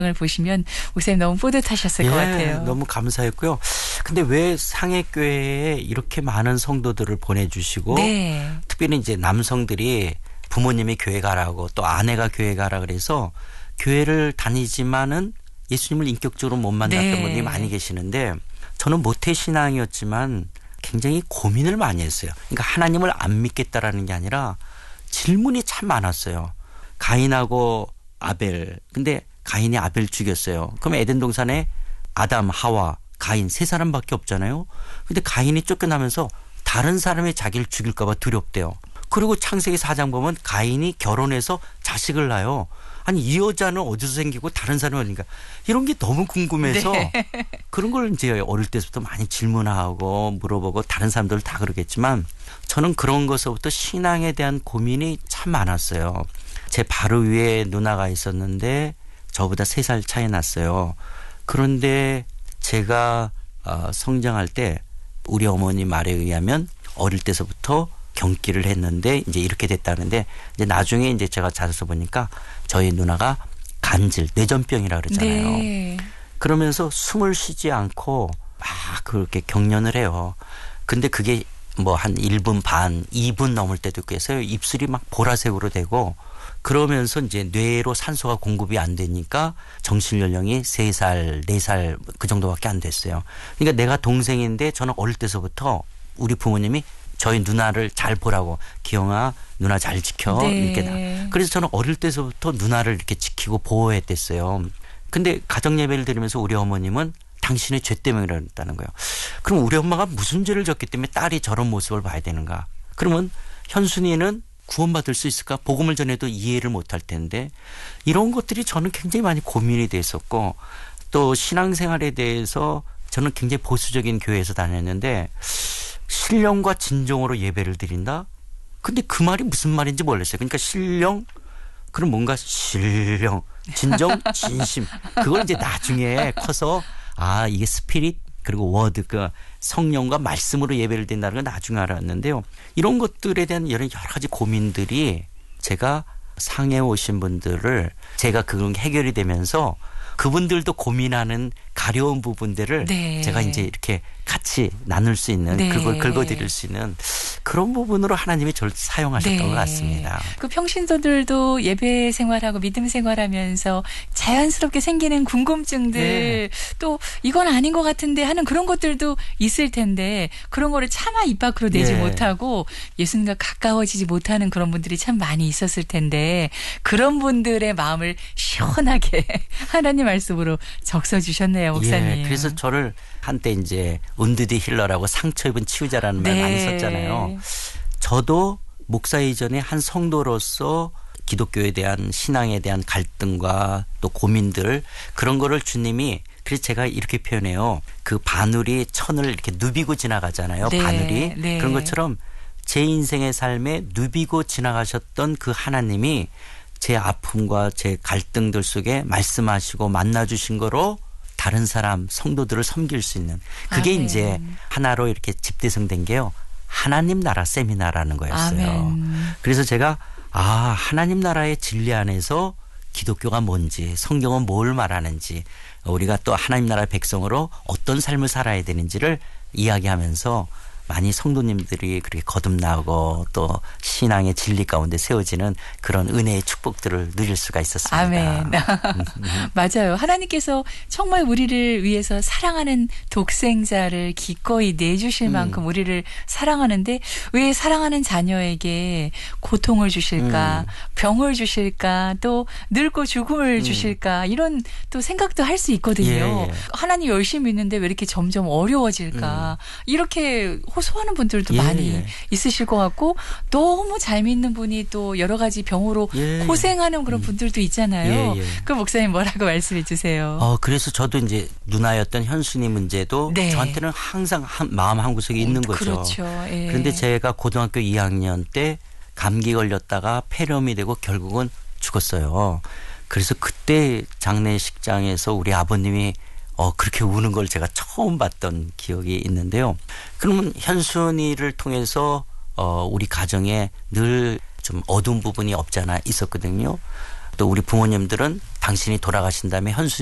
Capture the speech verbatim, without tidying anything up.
을 보시면 목사님 너무 뿌듯하셨을 예, 것 같아요. 너무 감사했고요. 근데 왜 상해교회에 이렇게 많은 성도들을 보내주시고 네. 특별히 이제 남성들이 부모님이 교회 가라고 또 아내가 교회 가라 그래서 교회를 다니지만은 예수님을 인격적으로 못 만났던 네. 분들이 많이 계시는데 저는 모태신앙이었지만 굉장히 고민을 많이 했어요. 그러니까 하나님을 안 믿겠다라는 게 아니라 질문이 참 많았어요. 가인하고 아벨. 근데 가인이 아벨 죽였어요. 그럼 에덴 동산에 아담, 하와, 가인 세 사람밖에 없잖아요. 근데 가인이 쫓겨나면서 다른 사람이 자기를 죽일까 봐 두렵대요. 그리고 창세기 사 장 보면 가인이 결혼해서 자식을 낳아요. 아니 이 여자는 어디서 생기고 다른 사람은 어딘가. 이런 게 너무 궁금해서 네. 그런 걸 이제 어릴 때부터 많이 질문하고 물어보고 다른 사람들 다 그러겠지만 저는 그런 것부터 신앙에 대한 고민이 참 많았어요. 제 바로 위에 누나가 있었는데 저보다 세 살 차이 났어요. 그런데 제가 성장할 때 우리 어머니 말에 의하면 어릴 때서부터 경기를 했는데 이제 이렇게 됐다는데 이제 나중에 이제 제가 자서 보니까 저희 누나가 간질, 뇌전병이라 그러잖아요. 네. 그러면서 숨을 쉬지 않고 막 그렇게 경련을 해요. 근데 그게 뭐 한 일 분 반, 이 분 넘을 때도 있고 해서 입술이 막 보라색으로 되고 그러면서 이제 뇌로 산소가 공급이 안 되니까 정신 연령이 세 살, 네 살 그 정도밖에 안 됐어요. 그러니까 내가 동생인데 저는 어릴 때서부터 우리 부모님이 저희 누나를 잘 보라고 기영아 누나 잘 지켜 네. 이렇게 다. 그래서 저는 어릴 때서부터 누나를 이렇게 지키고 보호했댔어요. 근데 가정 예배를 드리면서 우리 어머님은 당신의 죄 때문에 그랬다는 거예요. 그럼 우리 엄마가 무슨 죄를 졌기 때문에 딸이 저런 모습을 봐야 되는가? 그러면 현순이는 구원받을 수 있을까? 복음을 전해도 이해를 못할 텐데 이런 것들이 저는 굉장히 많이 고민이 됐었고 또 신앙생활에 대해서 저는 굉장히 보수적인 교회에서 다녔는데 신령과 진정으로 예배를 드린다? 근데 그 말이 무슨 말인지 몰랐어요. 그러니까 신령 그럼 뭔가 신령 진정 진심 그걸 이제 나중에 커서 아 이게 스피릿 그리고 워드 그 성령과 말씀으로 예배를 드린다는 걸 나중에 알았는데요. 이런 것들에 대한 여러 가지 고민들이 제가 상해 오신 분들을 제가 그런 게 해결이 되면서 그분들도 고민하는 가려운 부분들을 네. 제가 이제 이렇게 같이 나눌 수 있는 네. 그걸 긁어드릴 수 있는 그런 부분으로 하나님이 저를 사용하셨던 네. 것 같습니다. 그 평신도들도 예배 생활하고 믿음 생활하면서 자연스럽게 생기는 궁금증들 네. 또 이건 아닌 것 같은데 하는 그런 것들도 있을 텐데 그런 거를 차마 입 밖으로 내지 네. 못하고 예수님과 가까워지지 못하는 그런 분들이 참 많이 있었을 텐데 그런 분들의 마음을 시원하게 하나님 말씀으로 적셔주셨네요, 목사님. 예, 그래서 저를 한때 이제 운드디 힐러라고 상처 입은 치유자라는 말 네. 많이 썼잖아요. 저도 목사 이전에 한 성도로서 기독교에 대한 신앙에 대한 갈등과 또 고민들 그런 거를 주님이 그래서 제가 이렇게 표현해요. 그 바늘이 천을 이렇게 누비고 지나가잖아요. 네. 바늘이. 네. 그런 것처럼 제 인생의 삶에 누비고 지나가셨던 그 하나님이 제 아픔과 제 갈등들 속에 말씀하시고 만나주신 거로 다른 사람 성도들을 섬길 수 있는 그게 아멘. 이제 하나로 이렇게 집대성된 게요. 하나님 나라 세미나라는 거였어요. 아멘. 그래서 제가 아 하나님 나라의 진리 안에서 기독교가 뭔지 성경은 뭘 말하는지 우리가 또 하나님 나라의 백성으로 어떤 삶을 살아야 되는지를 이야기하면서 많이 성도님들이 그렇게 거듭나고 또 신앙의 진리 가운데 세워지는 그런 은혜의 축복들을 누릴 수가 있었습니다. 아멘. 맞아요. 하나님께서 정말 우리를 위해서 사랑하는 독생자를 기꺼이 내주실 음. 만큼 우리를 사랑하는데 왜 사랑하는 자녀에게 고통을 주실까, 음. 병을 주실까, 또 늙고 죽음을 음. 주실까 이런 또 생각도 할 수 있거든요. 예, 예. 하나님 열심히 믿는데 왜 이렇게 점점 어려워질까 이렇게 호소하는 분들도 예, 많이 예. 있으실 것 같고 너무 잘 믿는 분이 또 여러 가지 병으로 예, 고생하는 그런 분들도 있잖아요. 예, 예. 그 목사님 뭐라고 말씀해 주세요. 어, 그래서 저도 이제 누나였던 현순이 문제도 네. 저한테는 항상 한, 마음 한구석에 있는 거죠. 그렇죠. 예. 그런데 제가 고등학교 이 학년 때 감기 걸렸다가 폐렴이 되고 결국은 죽었어요. 그래서 그때 장례식장에서 우리 아버님이 어, 그렇게 우는 걸 제가 처음 봤던 기억이 있는데요. 그러면 현순이를 통해서 어, 우리 가정에 늘 좀 어두운 부분이 없잖아 있었거든요. 또 우리 부모님들은 당신이 돌아가신 다음에 현수